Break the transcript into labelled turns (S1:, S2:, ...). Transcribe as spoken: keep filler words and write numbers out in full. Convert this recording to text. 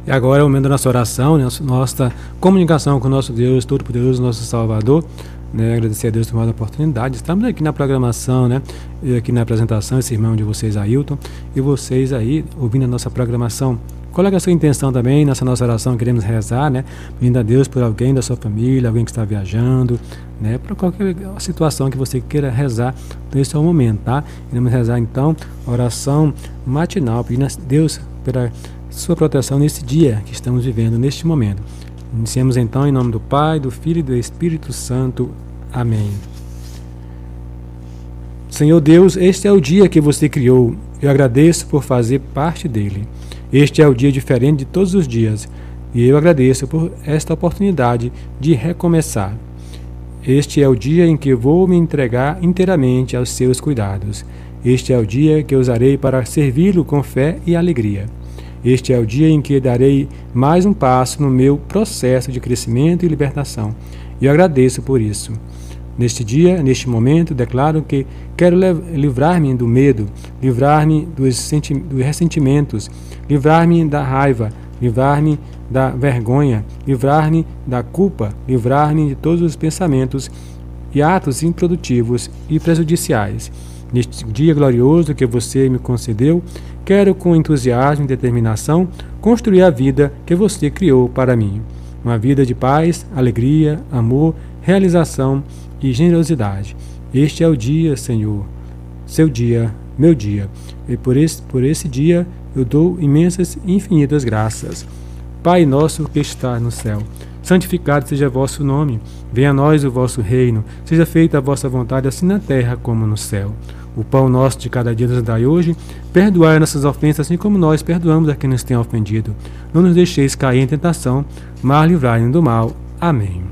S1: E agora é o momento da nossa oração, né? Nossa comunicação com o nosso Deus Todo-Poderoso, nosso Salvador. Né? Agradecer a Deus por mais uma oportunidade. Estamos aqui na programação, né? E aqui na apresentação, esse irmão de vocês, Ailton, e vocês aí ouvindo a nossa programação. Coloque a sua intenção também nessa nossa oração, queremos rezar, né? Pedindo a Deus por alguém da sua família, alguém que está viajando, né? Por qualquer situação que você queira rezar, nesse é o momento, tá? Queremos rezar então a oração matinal, pedindo a Deus pela sua proteção nesse dia que estamos vivendo, neste momento. Iniciemos então em nome do Pai, do Filho e do Espírito Santo. Amém. Senhor Deus, este é o dia que você criou. Eu agradeço por fazer parte dele. Este é o dia diferente de todos os dias, e eu agradeço por esta oportunidade de recomeçar. Este é o dia em que vou me entregar inteiramente aos seus cuidados. Este é o dia que usarei para servi-lo com fé e alegria. Este é o dia em que darei mais um passo no meu processo de crescimento e libertação, e eu agradeço por isso. Neste dia, neste momento, declaro que quero livrar-me do medo, livrar-me dos, dos ressentimentos, livrar-me da raiva, livrar-me da vergonha, livrar-me da culpa, livrar-me de todos os pensamentos e atos improdutivos e prejudiciais. Neste dia glorioso que você me concedeu, quero com entusiasmo e determinação construir a vida que você criou para mim. Uma vida de paz, alegria, amor, realização e generosidade. Este é o dia, Senhor, seu dia, meu dia. E por esse, por esse dia eu dou imensas e infinitas graças. Pai nosso que está no céu, santificado seja vosso nome. Venha a nós o vosso reino. Seja feita a vossa vontade, assim na terra como no céu. O pão nosso de cada dia nos dai hoje. Perdoai nossas ofensas, assim como nós perdoamos a quem nos tem ofendido. Não nos deixeis cair em tentação, mas livrai-nos do mal. Amém.